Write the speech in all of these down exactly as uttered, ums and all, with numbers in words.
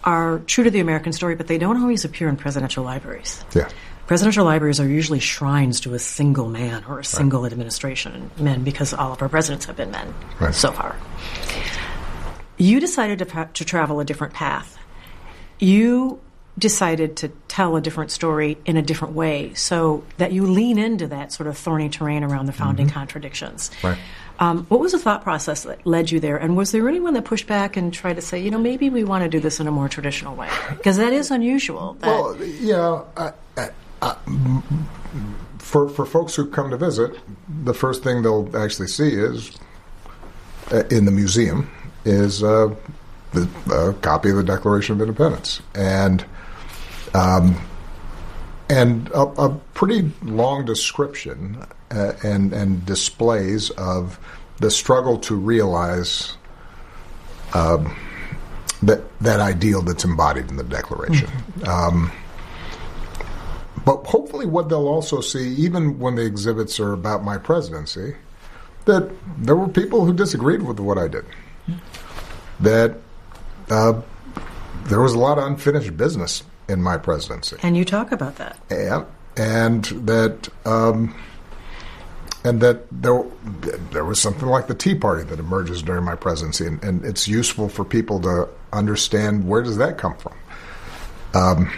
are true to the American story, but they don't always appear in presidential libraries. Yeah. Presidential libraries are usually shrines to a single man or a single right. administration, men, because all of our presidents have been men right. so far. You decided to, to travel a different path. You decided to tell a different story in a different way so that you lean into that sort of thorny terrain around the founding mm-hmm. contradictions. Right. Um, what was the thought process that led you there? And was there anyone that pushed back and tried to say, you know, maybe we want to do this in a more traditional way? Because that is unusual. That well, yeah. I, I, I, for, for folks who come to visit, the first thing they'll actually see is, uh, in the museum, is uh, the, a copy of the Declaration of Independence. And um, and a, a pretty long description uh, and, and displays of the struggle to realize uh, that that ideal that's embodied in the Declaration. Mm-hmm. Um, but hopefully what they'll also see, even when the exhibits are about my presidency, that there were people who disagreed with what I did. Mm-hmm. That uh, there was a lot of unfinished business in my presidency. And you talk about that. Yeah, and that um, and that there there was something like the Tea Party that emerges during my presidency, and, and it's useful for people to understand where does that come from. Um,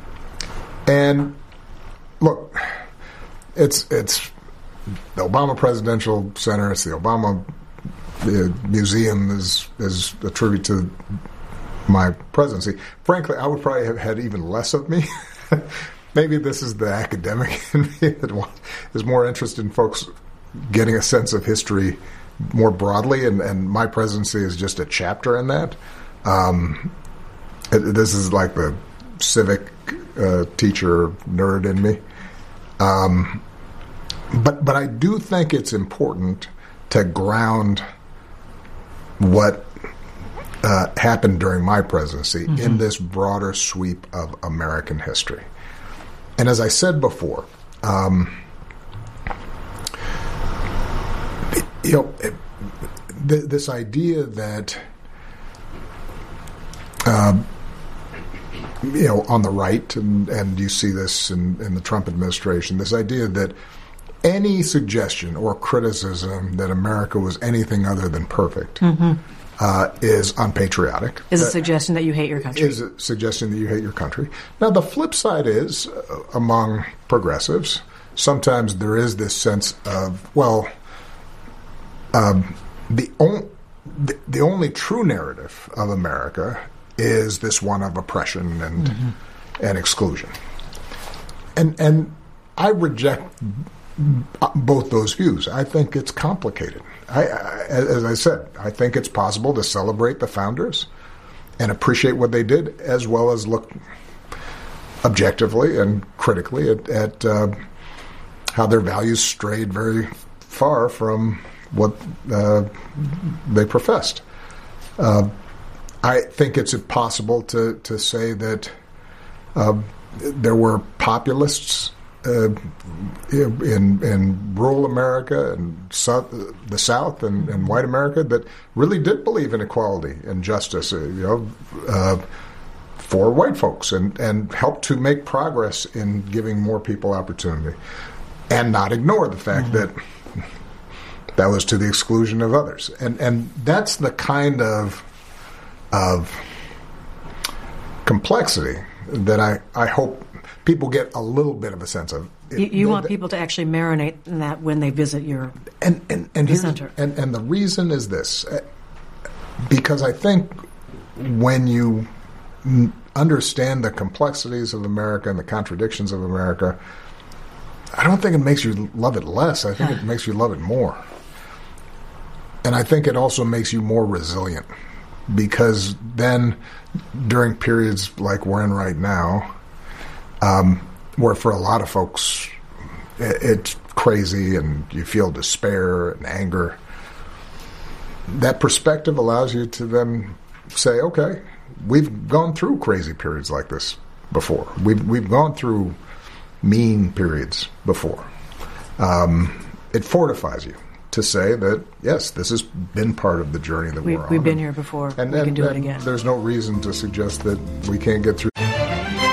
and look, it's it's the Obama Presidential Center, it's the Obama the Museum is is a tribute to my presidency. Frankly, I would probably have had even less of me. Maybe this is the academic in me that is more interested in folks getting a sense of history more broadly, and, and my presidency is just a chapter in that. Um, it, this is like the civic uh, teacher nerd in me. Um, but but I do think it's important to ground what Uh, happened during my presidency mm-hmm. in this broader sweep of American history. And as I said before, um, you know, it, th- this idea that, uh, you know, on the right, and, and you see this in, in the Trump administration, this idea that any suggestion or criticism that America was anything other than perfect mm-hmm. Uh, is unpatriotic. Is a suggestion that you hate your country. Is a suggestion that you hate your country. Now, the flip side is, uh, among progressives, sometimes there is this sense of, well, um, the, on, the, the only true narrative of America is this one of oppression and mm-hmm. and exclusion. And and I reject both those views. I think it's complicated. I, I, as I said, I think it's possible to celebrate the founders and appreciate what they did, as well as look objectively and critically at, at uh, how their values strayed very far from what uh, they professed. Uh, I think it's possible to, to say that uh, there were populists Uh, in in rural America and south, the South and, and white America that really did believe in equality and justice, uh, you know, uh, for white folks, and, and helped to make progress in giving more people opportunity, and not ignore the fact mm-hmm. that that was to the exclusion of others. And and that's the kind of of complexity that I, I hope people get a little bit of a sense of. You, you want people to actually marinate in that when they visit your and, and, and center. And, and the reason is this, because I think when you understand the complexities of America and the contradictions of America, I don't think it makes you love it less. I think it makes you love it more. And I think it also makes you more resilient, because then during periods like we're in right now, Um, where for a lot of folks it, it's crazy and you feel despair and anger, that perspective allows you to then say, okay, we've gone through crazy periods like this before. We've, we've gone through mean periods before. Um, it fortifies you to say that, yes, this has been part of the journey that we, we're on. We've been here before. And, we and, can do and it again. There's no reason to suggest that we can't get through.